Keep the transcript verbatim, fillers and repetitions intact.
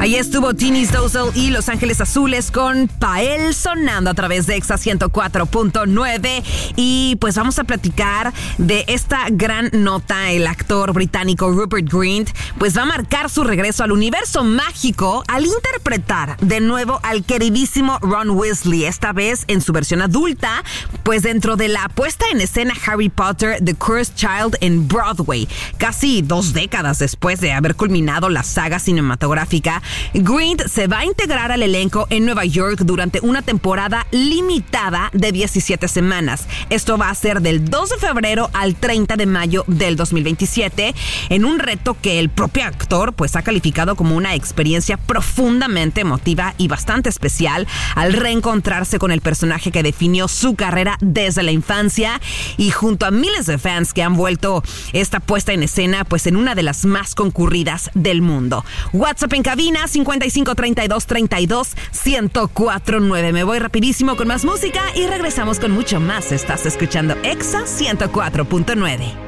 Ahí estuvo Tini Stoessel y Los Ángeles Azules con Pael sonando a través de Exa ciento cuatro punto nueve. Y pues vamos a platicar de esta gran nota. El actor británico Rupert Grint pues va a marcar su regreso al universo mágico al interpretar de nuevo al queridísimo Ron Weasley, esta vez en su versión adulta, pues dentro de la puesta en escena Harry Potter The Cursed Child en Broadway. Casi dos décadas después de haber culminado la saga cinematográfica, Grint se va a integrar al elenco en Nueva York durante una temporada limitada de diecisiete semanas. Esto va a ser del dos de febrero al treinta de mayo del dos mil veintisiete, en un reto que el propio actor pues ha calificado como una experiencia profundamente emotiva y bastante especial al reencontrarse con el personaje que definió su carrera desde la infancia, y junto a miles de fans que han vuelto esta puesta en escena pues en una de las más concurridas del mundo. WhatsApp en cabina cincuenta y cinco treinta y dos treinta y dos ciento cuatro nueve. Me voy rapidísimo con más música y regresamos con mucho más. Estás escuchando Exa ciento cuatro punto nueve.